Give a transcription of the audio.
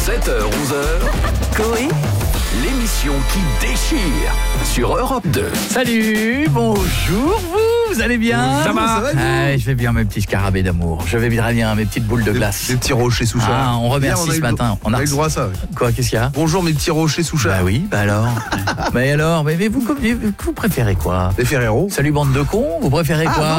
7h-11h, Coé, l'émission qui déchire sur Europe 2. salut, bonjour, vous allez bien? Ça va Ah, je vais bien, mes petits scarabées d'amour. Je vais bien, mes petites boules de glace. Des petits rochers sous chat. Ah, on remercie ce matin. On a eu le droit à ça. Quoi, qu'est-ce qu'il y a? Bonjour mes petits rochers sous chat. Bah oui, bah alors. Mais vous préférez quoi? Les Ferrero. Salut bande de cons, vous préférez quoi?